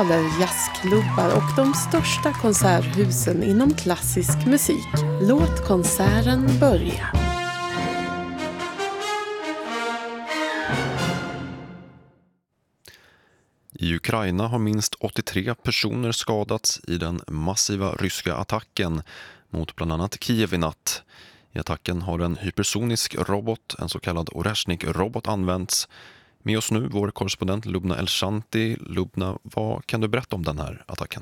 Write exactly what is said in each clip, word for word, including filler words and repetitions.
festivaler, jazzklubbar och de största konserthusen inom klassisk musik. Låt konserten börja. I Ukraina har minst åttiotre personer skadats i den massiva ryska attacken mot bland annat Kiev i natt. I attacken har en hypersonisk robot, en så kallad Oreshnik-robot, använts. Med oss nu vår korrespondent Lubna Elshanti. Lubna, vad kan du berätta om den här attacken?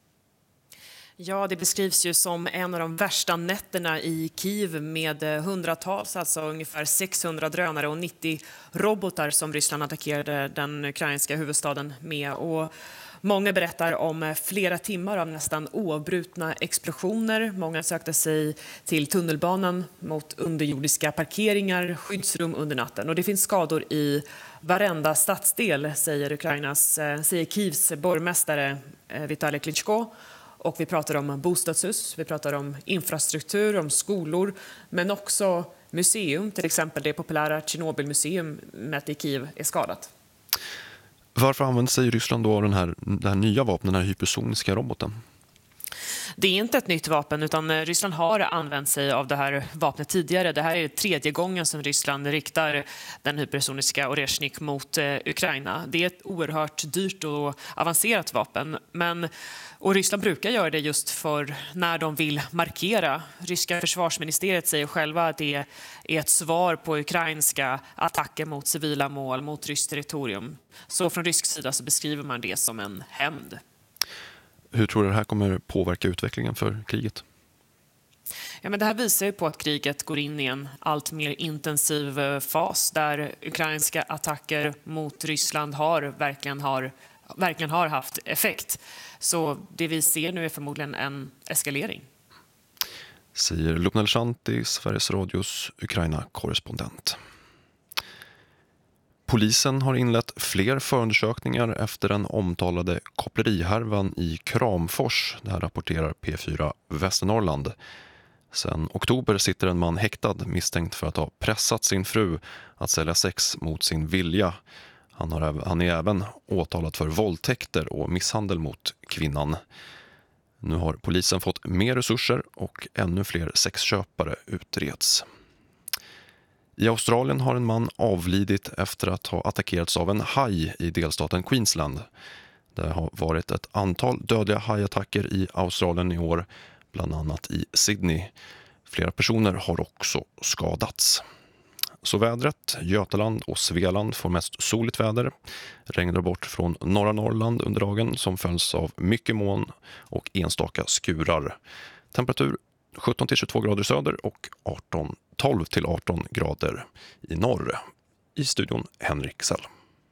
Ja, det beskrivs ju som en av de värsta nätterna i Kiev med hundratals, alltså ungefär sexhundra drönare och nittio robotar som Ryssland attackerade den ukrainska huvudstaden med. Och många berättar om flera timmar av nästan oavbrutna explosioner. Många sökte sig till tunnelbanan mot underjordiska parkeringar, skyddsrum under natten. Och det finns skador i varenda stadsdel, säger Ukrainas, säger Kievs borgmästare Vitali Klitschko. Och vi pratar om bostadshus, vi pratar om infrastruktur, om skolor, men också museum, till exempel det populära Tjernobylmuseet i Kiev är skadat. Varför använder sig Ryssland då av den här, den här nya vapnen, den här hypersoniska roboten? Det är inte ett nytt vapen, utan Ryssland har använt sig av det här vapnet tidigare. Det här är tredje gången som Ryssland riktar den hypersoniska Oreshnik mot eh, Ukraina. Det är ett oerhört dyrt och avancerat vapen, men och Ryssland brukar göra det just för när de vill markera. Ryska försvarsministeriet säger själva att det är ett svar på ukrainska attacker mot civila mål, mot ryskt territorium. Så från rysk sida så beskriver man det som en hämnd. Hur tror du det här kommer påverka utvecklingen för kriget? Ja, men det här visar ju på att kriget går in i en allt mer intensiv fas där ukrainska attacker mot Ryssland har verkligen har, verkligen har haft effekt. Så det vi ser nu är förmodligen en eskalering. Säger Lubna Elshanti, Sveriges Radios Ukraina-korrespondent. Polisen har inlett fler förundersökningar efter den omtalade koppleriharvan i Kramfors. Det här rapporterar P fyra Västernorrland. Sen oktober sitter en man häktad misstänkt för att ha pressat sin fru att sälja sex mot sin vilja. Han, har, han är även åtalad för våldtäkter och misshandel mot kvinnan. Nu har polisen fått mer resurser och ännu fler sexköpare utreds. I Australien har en man avlidit efter att ha attackerats av en haj i delstaten Queensland. Det har varit ett antal dödliga hajattacker i Australien i år, bland annat i Sydney. Flera personer har också skadats. Så vädret, Götaland och Svealand får mest soligt väder. Regnar bort från norra Norrland under dagen som följs av mycket moln och enstaka skurar. Temperatur sjutton till tjugotvå grader söder och arton, tolv till arton grader i norr. I studion Henrik Sell.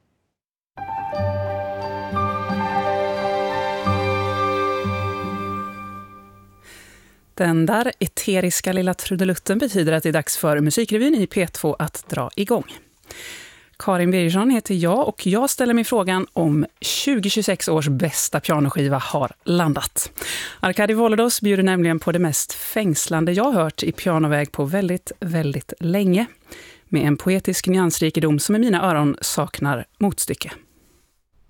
Den där eteriska lilla trudelutten betyder att det är dags för Musikrevyn i P två att dra igång. Karin Birgersson heter jag och jag ställer mig frågan om tjugohundratjugosex års bästa pianoskiva har landat. Arkadi Volodos bjuder nämligen på det mest fängslande jag hört i pianoväg på väldigt, väldigt länge. Med en poetisk nyansrikedom som i mina öron saknar motstycke.